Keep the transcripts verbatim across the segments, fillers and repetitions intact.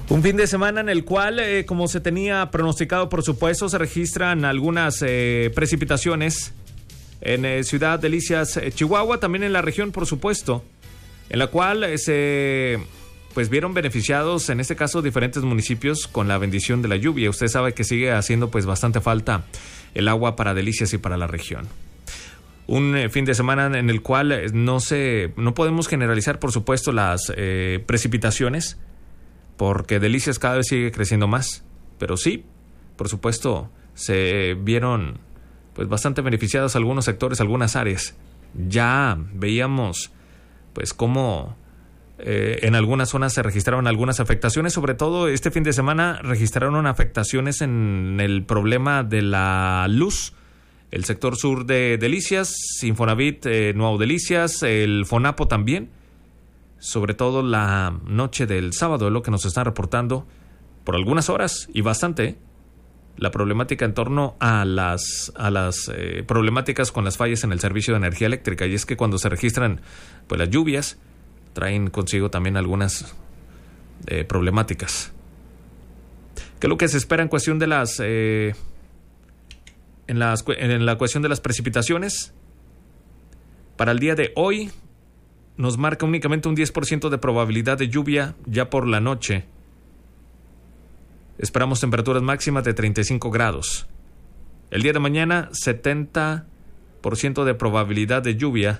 Un fin de semana en el cual, eh, como se tenía pronosticado, por supuesto, se registran algunas eh, precipitaciones en eh, Ciudad Delicias, eh, Chihuahua, también en la región, por supuesto, en la cual eh, se pues vieron beneficiados, en este caso, diferentes municipios con la bendición de la lluvia. Usted sabe que sigue haciendo pues bastante falta el agua para Delicias y para la región. Un eh, fin de semana en el cual eh, no se no podemos generalizar, por supuesto, las eh, precipitaciones, porque Delicias cada vez sigue creciendo más, pero sí, por supuesto, se vieron pues bastante beneficiados algunos sectores, algunas áreas. Ya veíamos pues cómo eh, en algunas zonas se registraron algunas afectaciones, sobre todo este fin de semana registraron afectaciones en el problema de la luz, el sector sur de Delicias, Infonavit, eh, Nuevo Delicias, el Fonapo también. Sobre todo la noche del sábado, es lo que nos están reportando por algunas horas y bastante la problemática en torno a las a las eh, problemáticas con las fallas en el servicio de energía eléctrica. Y es que cuando se registran pues las lluvias traen consigo también algunas eh, problemáticas. ¿Qué es lo que se espera en cuestión de las eh, en las en la cuestión de las precipitaciones? Para el día de hoy nos marca únicamente un diez por ciento de probabilidad de lluvia ya por la noche. Esperamos temperaturas máximas de treinta y cinco grados. El día de mañana, setenta por ciento de probabilidad de lluvia.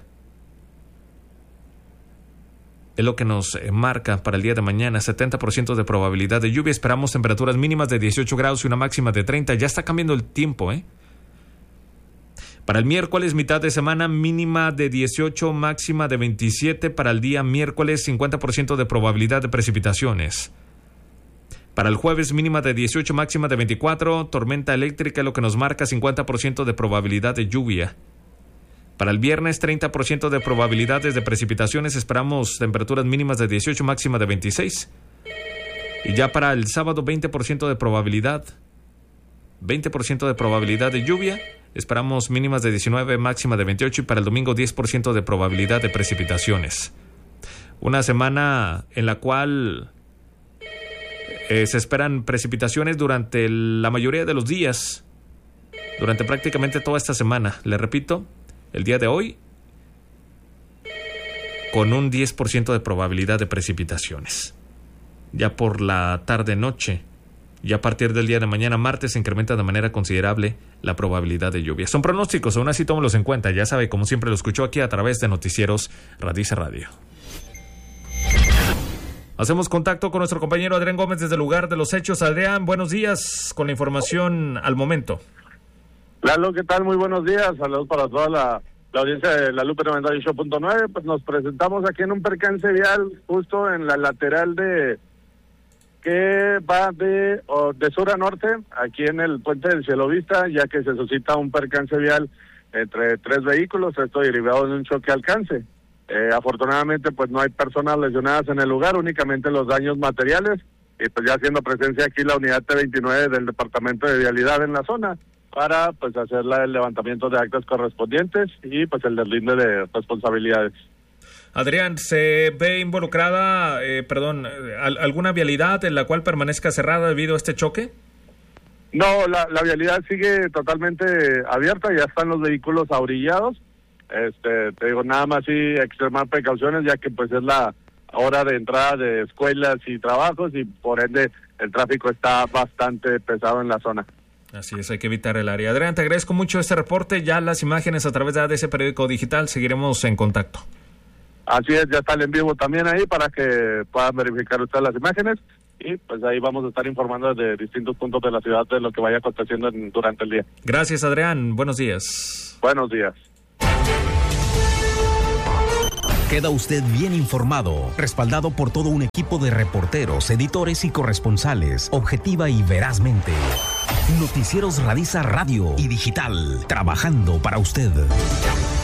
Es lo que nos marca para el día de mañana, setenta por ciento de probabilidad de lluvia. Esperamos temperaturas mínimas de dieciocho grados y una máxima de treinta. Ya está cambiando el tiempo, ¿eh? Para el miércoles, mitad de semana, mínima de dieciocho, máxima de veintisiete. Para el día miércoles, cincuenta por ciento de probabilidad de precipitaciones. Para el jueves, mínima de dieciocho, máxima de veinticuatro. Tormenta eléctrica, lo que nos marca cincuenta por ciento de probabilidad de lluvia. Para el viernes, treinta por ciento de probabilidades de precipitaciones. Esperamos temperaturas mínimas de dieciocho, máxima de veintiséis. Y ya para el sábado, veinte por ciento de probabilidad. veinte por ciento de probabilidad de lluvia. Esperamos mínimas de diecinueve, máxima de veintiocho, y para el domingo diez por ciento de probabilidad de precipitaciones. Una semana en la cual eh, se esperan precipitaciones durante la mayoría de los días, durante prácticamente toda esta semana. Le repito, el día de hoy, con un diez por ciento de probabilidad de precipitaciones. Ya por la tarde-noche, y a partir del día de mañana, martes, se incrementa de manera considerable la probabilidad de lluvia. Son pronósticos, aún así tómalos en cuenta. Ya sabe, como siempre lo escuchó aquí a través de Noticieros Radice Radio. Hacemos contacto con nuestro compañero Adrián Gómez desde el lugar de los hechos. Adrián, buenos días, con la información al momento. Lalo, ¿qué tal? Muy buenos días. Saludos para toda la, la audiencia de La Lupe noventa y ocho punto nueve. Pues nos presentamos aquí en un percance vial, justo en la lateral de... que va de, oh, de sur a norte, aquí en el puente del Cielovista, ya que se suscita un percance vial entre tres vehículos, esto derivado de un choque alcance. Eh, afortunadamente, pues no hay personas lesionadas en el lugar, únicamente los daños materiales, y pues ya haciendo presencia aquí la unidad T veintinueve del Departamento de Vialidad en la zona, para pues hacer la, el levantamiento de actas correspondientes y pues el deslinde de responsabilidades. Adrián, ¿se ve involucrada, eh, perdón, al, alguna vialidad en la cual permanezca cerrada debido a este choque? No, la, la vialidad sigue totalmente abierta, ya están los vehículos ahorillados. Este, te digo, nada más sí extremar precauciones, ya que pues es la hora de entrada de escuelas y trabajos y por ende el tráfico está bastante pesado en la zona. Así es, hay que evitar el área. Adrián, te agradezco mucho este reporte, ya las imágenes a través de A D C Periódico Digital, seguiremos en contacto. Así es, ya está el en vivo también ahí para que puedan verificar ustedes las imágenes y pues ahí vamos a estar informando desde distintos puntos de la ciudad de lo que vaya aconteciendo en, durante el día. Gracias, Adrián. Buenos días. Buenos días. Queda usted bien informado, respaldado por todo un equipo de reporteros, editores y corresponsales, objetiva y verazmente. Noticieros Radice Radio y Digital, trabajando para usted.